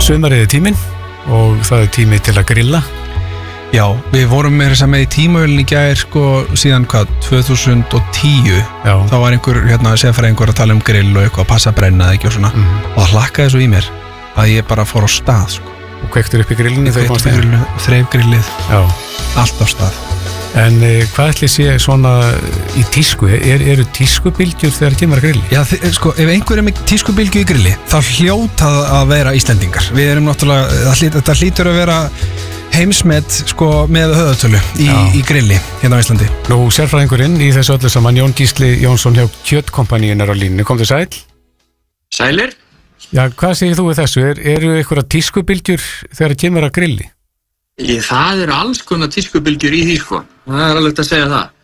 Sumarið tíminn og það tími til að grilla. Já, við vorum með þess að með í tímavélinni í gær sko síðan 2010. Já. Þá var einhver, sérfræðingur að tala grill og eitthvað að passa að brenna ekki og svona. Og það hlakkaði svo í mér að ég bara fór á stað sko. Og kveiktur upp í grillinu þegar komst þér? Þreif grillið. Já. Allt á stað. En hvað ætli sé svona í tísku? Eru tískubylgjur þegar kemur að grilli? Já, sko, ef einhver með tískubylgju í grilli, þá hljóta að vera Íslendingar. Við erum náttúrulega, þetta hlýtur að vera heimsmet sko með höfðatölu í grilli hérna á Íslandi. Nú, sérfræðingurinn í þessu öllu saman, Jón Gísli Jónsson hjá Kjötkompaníin á línunni. Komdu sæl? Sælir? Já, hvað segir þú við þessu? Eru einhverja tískubylgjur þegar kemur að grilli? Það eru alls konar tískubylgjur í því sko. Það er alveg að segja það.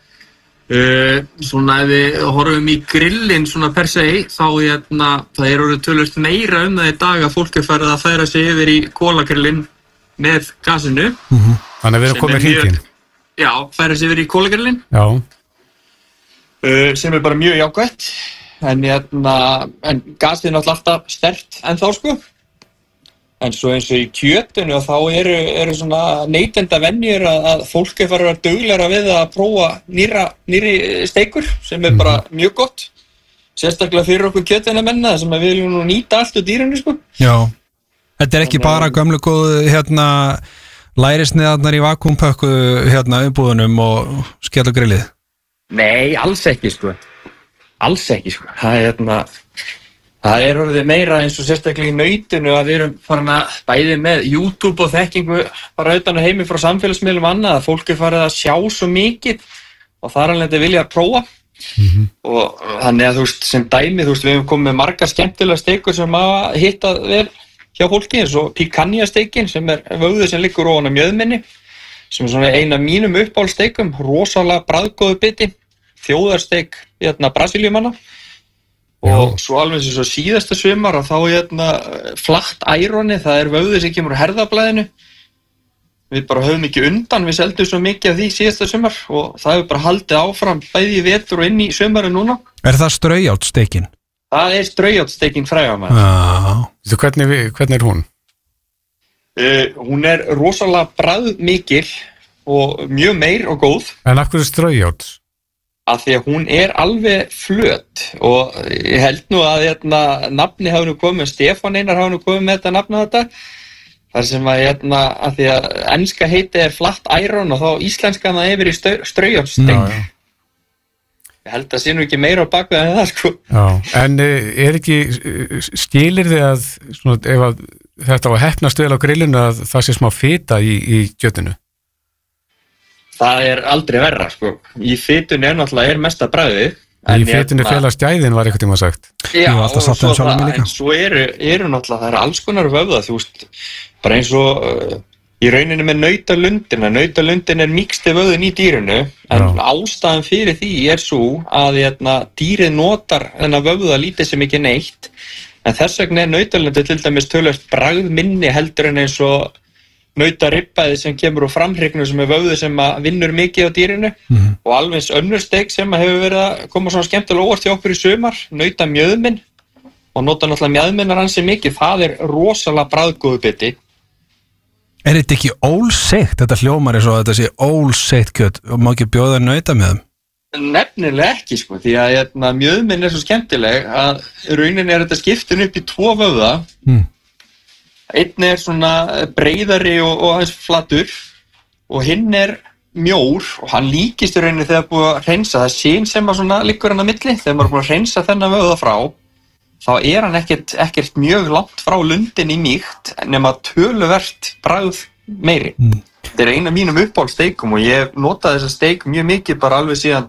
Svona ef við horfum í grillin svona per se, þá það er orðið tölvöld meira það í dag að fólk er farið að færa sig yfir í kolagrillin með gasinu. Þannig að við erum komið hringinn. Já, færa sig yfir í kolagrillin. Já. Sem er bara mjög jákvætt. En gasið er náttúrulega alltaf sterkt ennþá sko. En svo eins og í kjötinu þá eru svona neytendavenjur að fólk er farið að vera duglegra við að prófa nýrri steikur sem er bara mjög gott. Sérstaklega fyrir okkur kjötvinamenn sem við viljum nú nýta allt úr dýrinu sko. Já. Þetta er ekki bara gömlu góðu lærisniðarnar í vakúmpökku umbúðunum og skellogrillið? Nei, alls ekki sko. Alls ekki sko. Það er orðið meira eins og sérstaklega í nautinu að við erum farin að bæði með YouTube og þekkingu bara utan að heimi frá samfélagsmiðlum annað að fólk er farið að sjá svo mikið og þar alveg vilja að prófa. Og þannig að sem dæmi, við hefum komið með margar skemmtilega steikur sem að hitta vel hjá fólki eins og picanha-steikin sem er vöðið sem liggur ofan á mjöðminni sem er svona eina af mínum uppáhaldssteikum, rosalega bragðgóðu biti, þjóðarsteik Brasilíumanna. Og svo alveg eins og síðasta sumar og þá flatt æroni, það er vöðið sem kemur á herðablaðinu. Við bara höfum ekki undan, við seldum svo mikið af því síðasta sumar og það hefur bara haldið áfram bæði í vetur og inn í sumarið núna. Er það straujárnsteikin? Það er straujárnsteikin fræga maður. Já. Hvernig er hún? Hún er rosalega bragðmikil og mjög meir og góð. En af hverju straujárns? Af því að hún er alveg flöt og ég held nú að nafni hafa nú komið, Stefán Einar hafa nú komið með þetta nafna þetta. Þar sem að því að enska heitið er flatt iron og þá íslenska það yfir í straujárnsteik. Ég held að sé nú ekki meira á bakvið en það sko. Já, en er ekki skilyrði að svona, ef að þetta var heppnast vel á grillinu að það sé smá fita í kjötinu? Það er aldrei verra sko. Í fitunu náttúrulega mesta bragðið. Í fitunu felast gæðin var eitthvað tíma sagt. Já, og svo eru náttúrulega, það alls konar vöðva, þú veist, bara eins og í rauninni með nautalundina. Nautalundin er mýksti vöðin í dýrinu, en ástæðan fyrir því svo að dýrið notar þennan vöðva lítið sem ekki neitt, en þess vegna nautalundi til dæmis töluvert bragðminni heldur en eins og nautaribbaði sem kemur úr framhrygnu sem er vöðvi sem vinnur mikið á dýrinu og alveg eins önnur steik sem hefur verið að koma svona skemmtilega óvart hjá okkur í sumar, nautamjöðminn og nota náttúrulega mjöðminnar ansi mikið, það er rosalega bragðgóðu biti. Er þetta ekki ólseikt? Þetta hljómar eins og þetta sé ólseikt kjöt og má ekki bjóða nautamjöðum? Nefnilega ekki sko, því að mjöðminn er svo skemmtileg að rauninni er þetta skiptin upp í 2 vöðva. Einn er svona breiðari og aðeins flatur og hinn er mjór og hann líkist í rauninni þegar búið að hreinsa það sín sem að svona liggur hann á milli. Þegar maður er búið að hreinsa þennan vöðva frá, þá er hann ekkert mjög langt frá lundin í mýkt nema töluvert bragð meiri. Þetta er eina af mínum uppáhaldssteikum og ég notaði þessa steik mjög mikið bara alveg síðan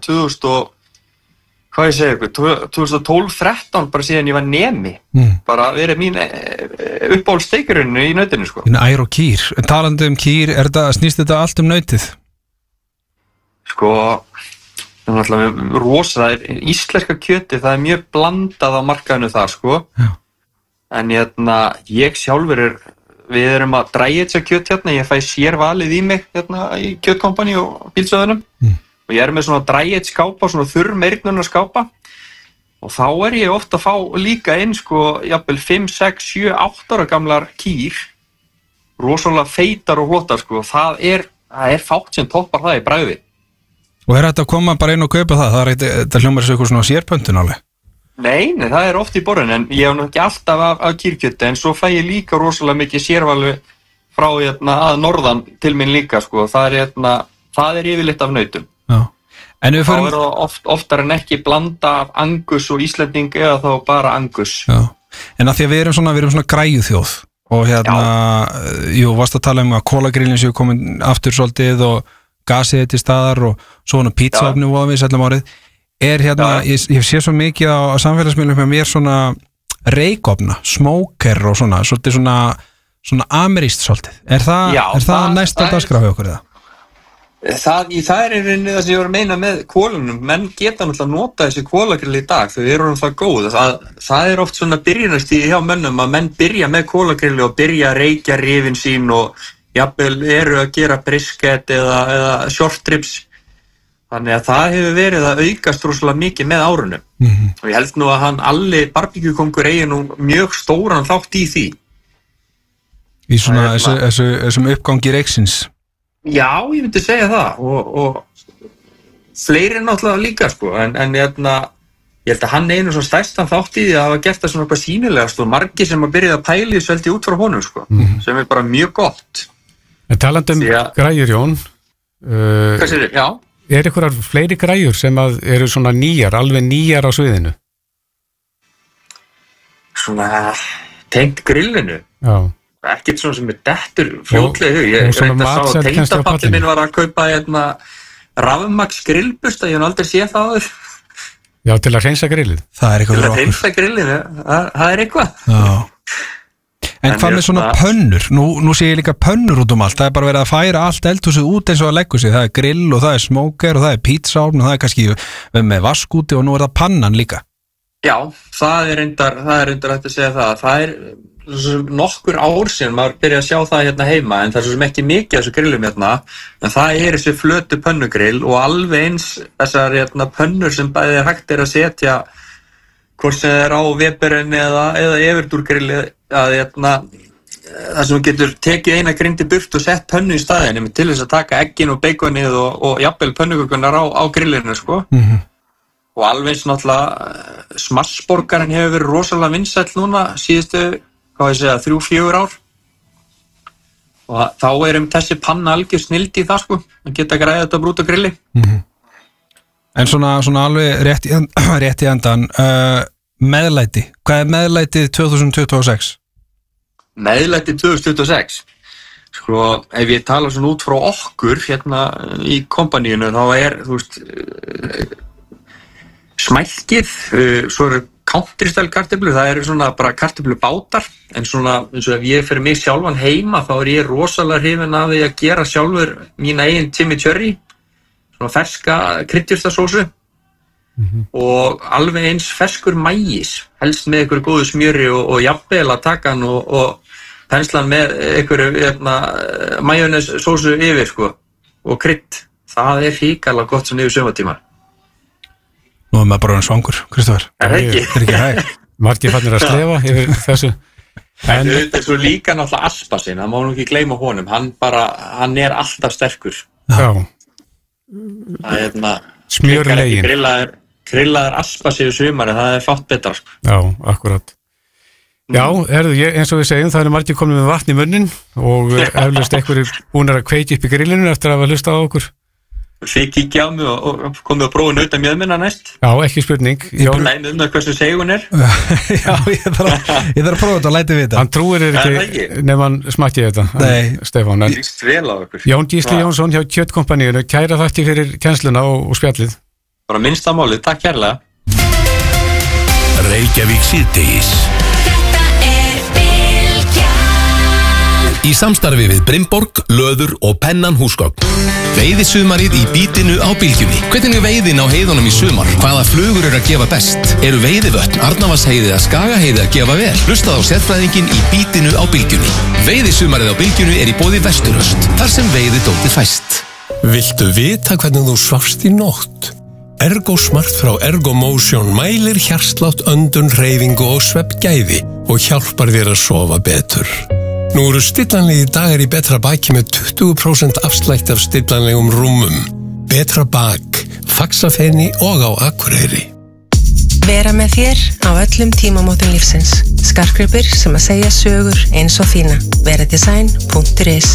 2012-13 bara síðan ég var nemi. Bara verið mín uppáhaldssteikurinn í nautinu sko. Ær og kýr. Talandi kýr, snýst þetta allt nautið? Sko, það er náttúrulega rosa, íslenska kjöti, það er mjög blandað á markaðinu þar sko. Já. En ég sjálfur við erum að dræja þetta kjöt ég fæ sér valið í mig í Kjötkompaní og Bílsöðunum. Og ég með svona dræjett skápa, svona þurr meirnunar skápa og þá ég ofta að fá líka inn sko, jafnvel 5, 6, 7, 8 ára gamlar kýr, rosalega feitar og flottar sko, það er fátt sem toppar það í bragði. Og þetta að koma bara inn og kaupa það hljómar þessu eitthvað svona sérpöntun alveg? Nei, það oft í borðin, en ég hef nú ekki alltaf af kýrkjöti, en svo fæ ég líka rosalega mikið sérvalu frá að norðan til minn líka sko, það er yfirleitt af nautum. Já. En við förum... Þá það oftar en ekki blanda af Angus og Íslending eða þá bara Angus. Já. En að því að við erum svona græjuþjóð og jú, varst að tala að kólagrillin séu komin aftur svolítið og gasið til staðar og svona pizzaofni og við sætlum árið. Ég sé svo mikið á samfélagsmiðlum með mér svona reykofna, smoker og svolítið svona amerískt svolítið. Er það næsta dagskrá hjá okkur eða? Það er í rauninni það sem ég var að meina með kólunum. Menn geta náttúrulega nota þessi kólagrill í dag, þau eru það góð. Það er oft svona byrjunarstigi hjá mönnum að menn byrja með kólagrilli og byrja að reykja rifin sín og jafnvel eru að gera brisket eða short ribs. Þannig að það hefur verið að aukast rosalega mikið með árunum. Og ég held nú að hann Alli barbíkjukongur eigi nú mjög stóran þátt í því. Í svona þessum uppgangi reyksins. Já, ég myndi segja það og fleiri náttúrulega líka sko, en ég held að hann einu svo stærstan þátt í því að hafa gert það svona eitthvað sýnilegast og margir sem að byrja að pæli svelti út frá honum sko, sem er bara mjög gott. En talandi græjur, Jón, hvað sér þið? Já. Er einhverjar fleiri græjur sem að eru svona alveg nýjar á sviðinu? Svona tengt grillinu? Já. Ekkert svona sem er dettur fljótlega hug. Ég reyndi að sá að tengdapallin minn var að kaupa rafmagns grillbusta, ég hef aldrei séð það áður. Já, til að hreinsa grillið. Það er eitthvað til að hreinsa grillinu, það er eitthvað. Já. En hvað með svona pönnur? Nú sé ég líka pönnur út allt. Það er bara verið að færa allt eldhúsið út eins og að leggur sig. Það er grill og það er smoker og það er pizzaofn og það er kannski með vaskúti og nú er það pannan líka. Já, það er reyndar hægt að segja það. Það er nokkur ár síðan maður byrja að sjá það hérna heima, en það er svo sem ekki mikið þessu grillum hérna, en það er þessi flötu pönnugrill og alveg eins þessar pönnur sem bæði hægt að setja hvort sem það er á Weberinn eða Everdúrgrilli að það sem getur tekið eina grind í burt og sett pönnu í staðinn til þess að taka eggin og baconið og jafnvel pönnukökurnar á grillinu sko. Og alveg eins náttúrulega smassborgarinn hefur verið rosalega vinsæll núna síðustu 3-4 ár og þá þessi panna algjör snild í það sko, að geta græða þetta brút á grilli. En svona alveg rétt í endan, meðlæti, hvað er meðlætið 2026? Meðlætið 2026? Sko, ef ég tala svona út frá okkur hérna í kompaníinu, þá þú veist, smælkið, svo eru country-style kartöflur, það eru svona bara kartöflubátar, en svona eins og ef ég fyrir mig sjálfan heima, þá er ég rosalega hrifinn af því að gera sjálfur mína eigin chimichurri, svona ferska kryddjurtasósu og alveg eins ferskur maís, helst með einhverju góðu smjöri og jafnvel að taka hann og pensla hann með einhverju majónessósu yfir sko, og krydd. Það er hrikalega gott svona yfir sumartíma. Nú er maður bara svangur, Kristófer. Er það ekki? Það er ekki hægt. Margir fannir að slefa yfir þessu. En þetta er svo líka náttúrulega Aspasinn, það má nú ekki gleyma honum, hann er alltaf sterkur. Já. Það smjörlegin. Grillaður Aspassi í sumari, það er fátt betra. Já, akkurat. Já, eins og við segjum, það margir komið með vatn í munnin og eflaust einhverjir búnir að kveikja upp í grillinu eftir að hafa hlustað á okkur. Þið kíkja á mig og komið að prófa nauta mjöðminna næst. Já, ekki spurning. Læmið hversu segun er. Já, ég þarf að prófa þetta og læti við þetta. Hann trúir ekki nefn hann smakki þetta. Nei. Stefán. Líkst vel á okkur. Jón Gísli Jónsson hjá Kjötkompaníinu, kæra þakki fyrir kennsluna og spjallið. Bara minnsta málið, takk kærlega. Reykjavík síðdegis. Í samstarfi við Brimborg, Löður og Pennan húsgögn. Veiðisumarið í bítinu á Bylgjunni. Hvernig er veiðin á heiðunum í sumar? Hvaða flugur eru að gefa best? Eru veiðivötn, Arnarvatnsheiði eða Skagaheiði að gefa vel? Hlustað á sérfræðinginn í bítinu á Bylgjunni. Veiðisumarið á Bylgjunni er í boði Vesturöst, þar sem veiðidótið fæst. Viltu vita hvernig þú svafst í nótt? Ergosmart frá Ergomotion mælir hjartslátt, öndun, hreyfingu og svefngæði og hjálpar þér að sofa betur. Nú eru stillanlegir dagar í Betra Baki með 20% afslætti af stillanlegum rúmum. Betra Bak, Faxafeni og á Akureyri. Vera með þér á öllum tímamótum lífsins. Skartgripir sem að segja sögur eins og þína. Veridesign.is.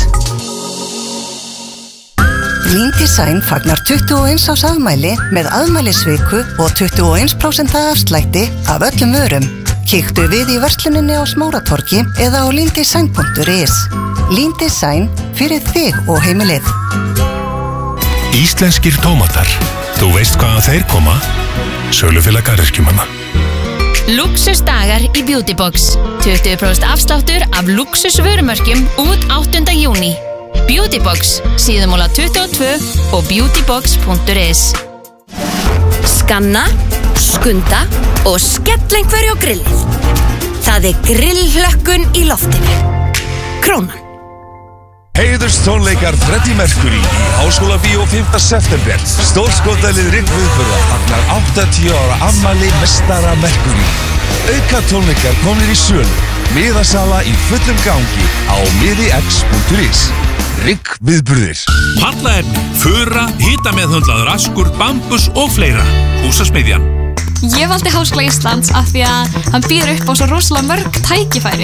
Lean Design fagnar 21 árs afmæli með afmælisviku og 21% afslætti af öllum vörum. Kíktu við í versluninni á Smáratorgi eða á leandesign.is. Lean Design fyrir þig og heimilið. Íslenskir tómatar. Þú veist hvaðan þeir koma? Sölufélag garðyrkjumanna. Luxusdagar í Beauty Box. 20% afsláttur af luxusvörumörkjum út 8. júní. Beauty Box, síðumóla 22 og beautybox.is. Skanna, skunda og skell einhverju á grillið. Það grillhlökkun í loftinu. Krónan. Heiðurstónleikar Freddie Mercury í Háskólabíó 5. september. Stórskotalið Rikk Viðburða fagnar 80 ára afmæli meistara Mercury. Auka tónleikar komnir í sölu. Miðasala í fullum gangi á miðix.is. Rikk Viðburðir. Pallaefni, fura, hitameðhöndlaður askur, bambus og fleira. Húsasmiðjan. Ég valdi Háskóla Íslands af því að hann býður upp á svo rosalega mörg tækifæri